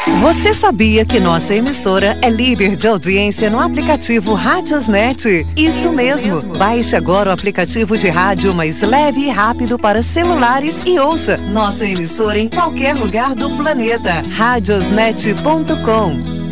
Você sabia que nossa emissora é líder de audiência no aplicativo Radiosnet? Isso mesmo. Baixe agora o aplicativo de rádio mais leve e rápido para celulares e ouça nossa emissora em qualquer lugar do planeta. Radiosnet.com